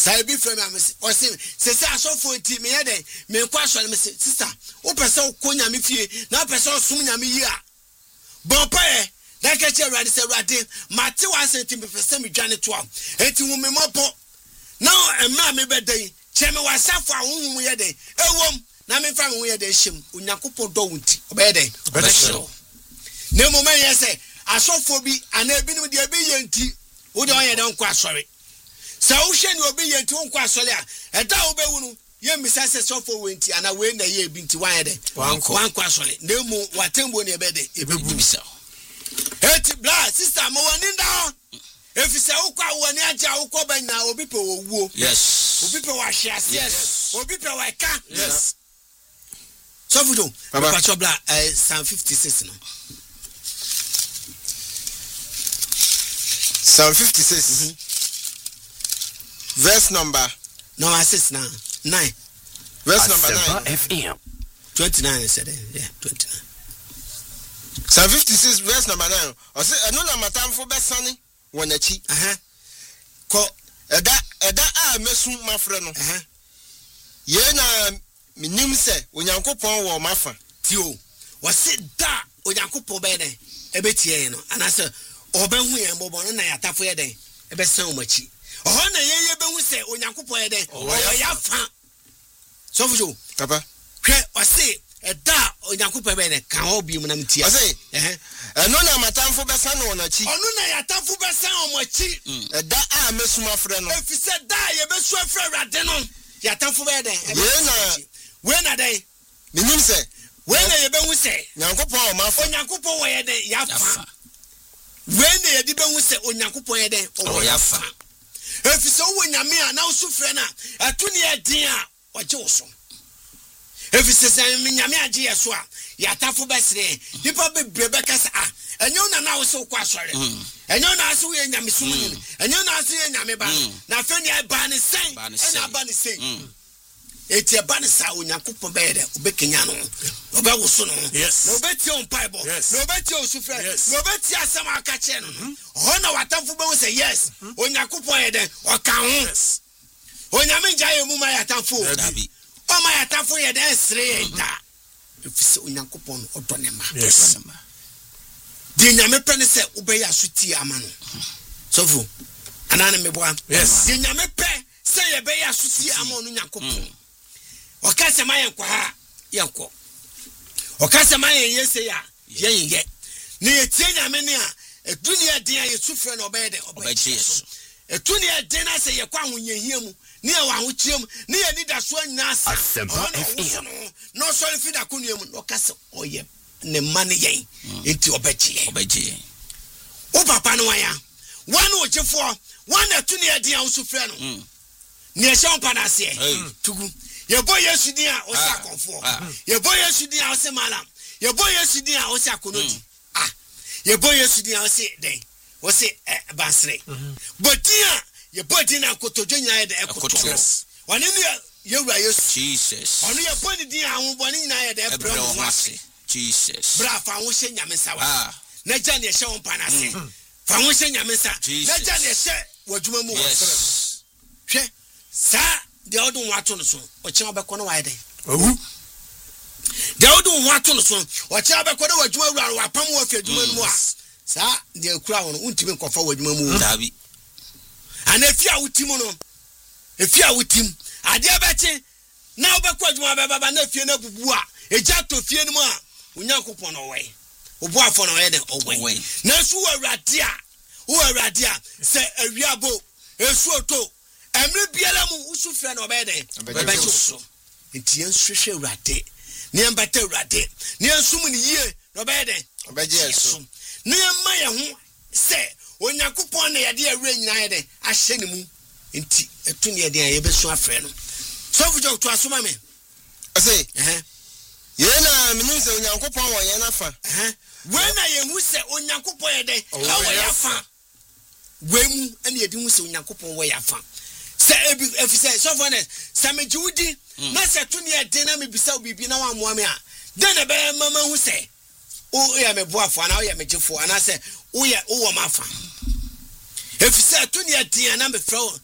Say be from me or say so for tea me head me question me sister o person ko nyame fie na person sum nyame yi a bon pae na ka che rade say rade mate wan senti me person me dwane to am enti wo me mopo now emma me bedan che me wasafo a wo ye den ewom na me fa me wo ye den hyem onyankopon do wonti obey den obey na mo man say asofo bi ana ebinim de abi yenti wo de on ye den ko asori sa wo hwe ni obi yenti wo ko asori a eda wo be wunu ye misa se sofo wenti ana we na ye bi nti wan ye den wan ko asori na mu watembo ne be den ebebu bisa eti bla sister mo woni da if you say ukwa woni aja ukwa ba na obi pe owuo yes obi pe wa hye ase yes obi pe wa ka yes so fudo pacho bla Psalm 56 no Psalm 56 verse number 6 now 9 verse number 9 FM 29 said yeah 29 Psalm 56 verse number 9 o say eno na matamfo besane wonachi ko eda a mesu mafre no ye na minim se onyankopon wo mafa ti o wo se da onyankopon be den ebetie no anase obehu yen bobo no na yatafo ye den ebesan omachi oho na ye behu se onyankopon ye den o ya fa so fujo papa hwe o se eda onyankopon be den kan obi mu na mtia o se eno na matamfo besane wonachi onu na yatafo besan omachi eda a mesu mafre no efise da ye besu afre rade no yatafo be den we na den minim se we na ye behu se nyankopon o mafa onyankopon wo ye den yafa we na ye di behu se onyankopon ye den o yafa efise wo nyame a na usufre na atuni e din a oje wo so efise se nyame age ye so a yatafo besre nipa bebrebe kasa enyo na wo so kwa asore enyo na aso ye nyame sum ni enyo na aso ye nyame ba na afeni e ba ne sen na ba ne sen eti e ba ne sa onyankopon be ye obekenya no obewo so no na obeti on bible na obeti osufre na obeti asem aka che no ho na watamfo be wo say yes onyankopon ye den o ka ho onyame nja ye mu ma yatamfo o ma yatamfo ye den sre ye da efise onyankopon odo ne ma di nyame pene se obeya suti amano sofo anane meboa di nyame pe se ye beya suti amano nyankopon o ka se ma yenkwa ha yenko o ka se ma yese ya yenye ne yetie nyame ne a edunia den a yesufre na obeye de obeje yeso edunia den na se ye kwa ahonyehia mu ne ya wa ahochiem ne ya nida so anyasa no so fida kunua mu no ka se oye ne mane yen enti obeje o papa no ya wan ogefo wan edunia den a usufre no ne ye hye mpa na se tugu ye boy Yesu din a o sa konfo ye boy Yesu din a o se malam ye boy Yesu din a o se akonoti ye boy Yesu din a o se den o se basre botia ye boy din a kotodwo nya de ekoto woni ne ye wura Yesu Jesus onu ye boy din a ho boni nya de ebra ho ase Jesus bra fa ho hye nyame sawa na ja ne hye ho pa na se fa ho hye nyame sa na ja ne hye wadwuma mu hwe sa de odun wato no so o kye obekọ no waide de odun wato no so o kye obekọ no wadwuma wura wa pam wo fi adwuma no mu a sa de akura wo no untimi nkofa wadwuma mu dabi ana fi a wutim no efi a wutim ade abeche na obekọ adwuma baba na fie na bubu a eja to fie no mu a onyankopon no we obu afọ no ye de owe na su awurade a se awiabo esu oto emre biala mu usufre na obede obeje so enti enhwehwe awurade ne mbata awurade ne ensum ne yie na obede obeje so ne ma ye ho se onyankopon na yade awura nyina ye de ahye ne mu enti etu ne yade ye besu afre no so fujo to asoma me say ye na minim se onyankopon wo ye na fa we na ye hu se onyankopon ye de awo ya fa we mu ene ye di hu se onyankopon wo ya fa se efise so for ne samejudi na se tu ne de na me bisa bibi na wa moa me a de na be mama hu se o ya me boafo na o ya me gifo ana se o ya o wo mafa efise tu ne de na me fro